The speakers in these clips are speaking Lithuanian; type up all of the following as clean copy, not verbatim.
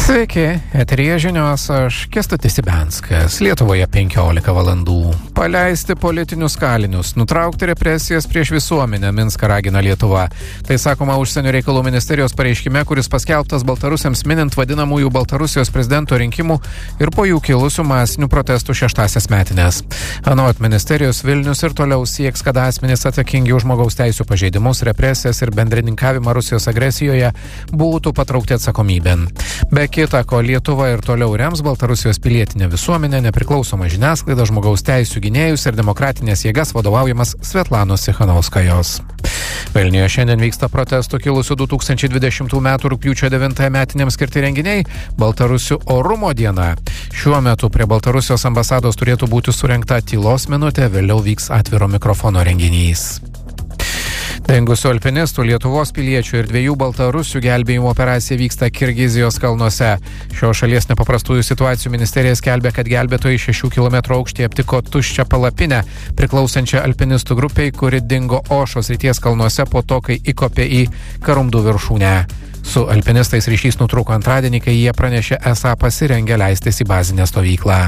Sveiki, eteryje žinios, aš Kęstutis Ibenskas. Lietuvoje 15 valandų. Paleisti politinius kalinius, nutraukti represijas prieš visuomenę, Minską ragina Lietuva. Tai sakoma užsienio reikalų ministerijos pareiškime, kuris paskelbtas baltarusiams minint vadinamųjų Baltarusijos prezidento rinkimų ir po jų kilusių masinių protestų 6-asias metinės. Anot ministerijos, Vilnius ir toliau sieks, kad asmenys atsakingi už žmogaus teisių pažeidimus, represijas ir bendrininkavimą Rusijos agresijoje būtų patraukti atsakomybėn. Be kita ko, Lietuva ir toliau rems Baltarusijos pilietinę visuomenę, nepriklausomą žiniasklaidą, žmogaus teisių gynėjus ir demokratinės jėgas vadovaujamas Svetlanos Cichanouskajos. Vilniuje šiandien vyksta protestų kilusių 2020 m. rugpjūčio 9 metiniams skirti renginiai Baltarusių orumo diena. Šiuo metu prie Baltarusijos ambasados turėtų būti surengta tylos minutė, vėliau vyks atviro mikrofono renginys. Dingusių alpinistų, Lietuvos piliečių ir 2 Baltarusių gelbėjimo operacija vyksta Kirgizijos kalnuose. Šios šalies nepaprastųjų situacijų ministerija skelbia, kad gelbėtojai 6 km aukštyje aptiko tuščią palapinę, priklausančią alpinistų grupiai, kuri dingo Ošos srities kalnuose po to, kai įkopė į Karumdų viršūnę. Su alpinistais ryšys nutrūko antradienį, kai jie pranešė esą pasirengę leistis į bazinę stovyklą.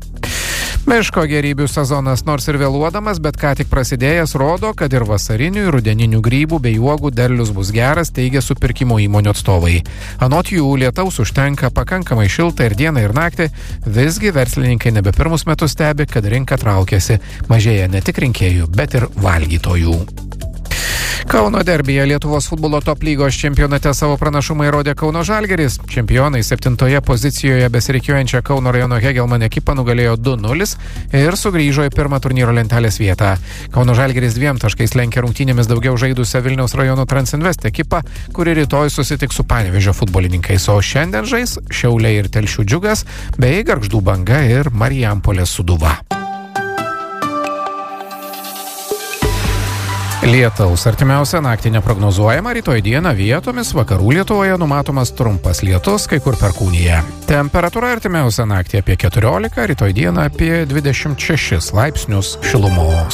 Miško gėrybių sezonas nors ir vėluodamas, bet ką tik prasidėjęs rodo, kad ir vasarinių ir rudeninių grybų bei uogų derlius bus geras, teigia supirkimo įmonių atstovai. Anot jų, lietaus užtenka pakankamai šiltą ir dieną ir naktį, visgi verslininkai nebe pirmus metus stebi, kad rinka traukiasi, mažėja ne tik rinkėjų, bet ir valgytojų. Kauno derbyje Lietuvos futbolo top lygos čempionate savo pranašumą įrodė Kauno Žalgiris. Čempionai 7 pozicijoje besirikiuojančią Kauno rajono Hegelman ekipą nugalėjo 2-0 ir sugrįžo į pirmą turnyro lentelės vietą. Kauno Žalgiris 2 taškais lenkia rungtynėmis daugiau žaidusią Vilniaus rajono Transinvest ekipą, kuri rytoj susitiks su Panevėžio futbolininkais, o šiandien žais Šiauliai ir Telšių Džiugas bei Gargždų Banga ir Marijampolės Sūduva. Lietaus artimiausią naktį neprognozuojama, rytoj dieną vietomis vakarų Lietuvoje numatomas trumpas lietus, kai kur perkūnija. Temperatūra artimiausią naktį apie 14, rytoj dieną apie 26 laipsnius šilumos.